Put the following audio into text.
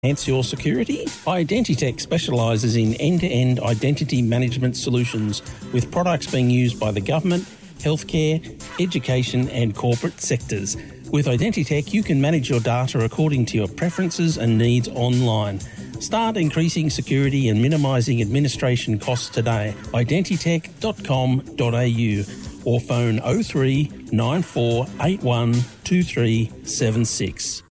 Enhance your security? Identitech specialises in end-to-end identity management solutions with products being used by the government, healthcare, education and corporate sectors. With Identitech, you can manage your data according to your preferences and needs online. Start increasing security and minimising administration costs today. Identitech.com.au or phone 03 9481 2376.